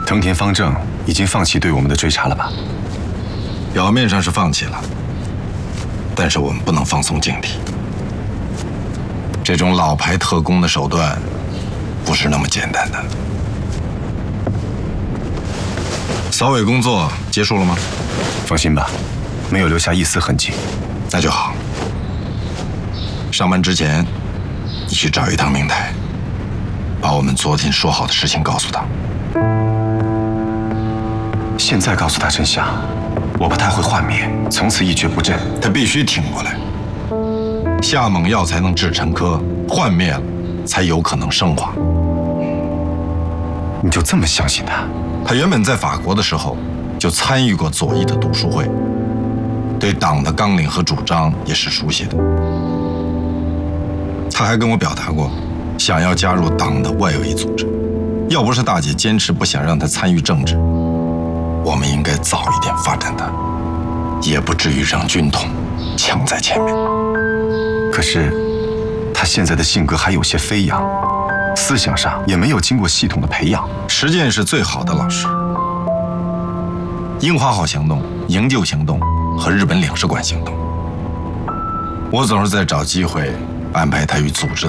藤田方正已经放弃对我们的追查了吧？ 表面上是放弃了，但是我们不能放松警惕。这种老牌特工的手段，不是那么简单的。扫尾工作结束了吗？ 放心吧，没有留下一丝痕迹。 那就好。上班之前，你去找一趟明台，把我们昨天说好的事情告诉他。 现在告诉他真相，我怕他会幻灭，从此一蹶不振。 他必须挺过来，下猛药才能治陈科，幻灭了才有可能升华。 你就这么相信他？ 他原本在法国的时候就参与过左翼的读书会，对党的纲领和主张也是熟悉的。他还跟我表达过，想要加入党的外围组织。要不是大姐坚持不想让他参与政治，我们应该早一点发展他，也不至于让军统抢在前面。 可是，他现在的性格还有些飞扬，思想上也没有经过系统的培养。 实践是最好的老师。樱花号行动、营救行动和日本领事馆行动，我总是在找机会安排他与组织